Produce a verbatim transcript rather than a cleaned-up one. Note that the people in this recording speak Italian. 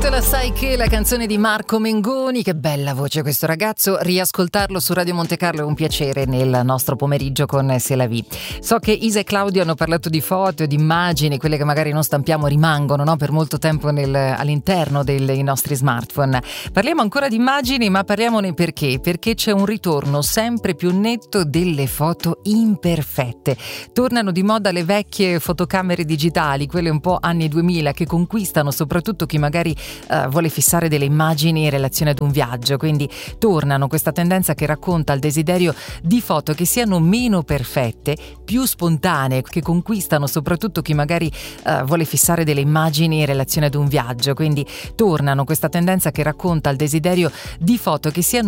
te la sai che la canzone di Marco Mengoni, che bella voce questo ragazzo, riascoltarlo su Radio Monte Carlo è un piacere nel nostro pomeriggio con C'est la vie. So che Isa e Claudio hanno parlato di foto e di immagini, quelle che magari non stampiamo rimangono, no, per molto tempo nel, all'interno dei nostri smartphone. Parliamo ancora di immagini, ma parliamone perché? Perché c'è un ritorno sempre più netto delle foto imperfette. Tornano di moda le vecchie fotocamere digitali, quelle un po' anni duemila, che conquistano soprattutto chi magari uh, vuole fissare delle immagini in relazione ad un viaggio. Quindi tornano questa tendenza che racconta il desiderio di foto che siano meno perfette, più spontanee, che conquistano soprattutto chi magari uh, vuole fissare delle immagini in relazione ad un viaggio. Quindi tornano questa tendenza che racconta il desiderio di foto che siano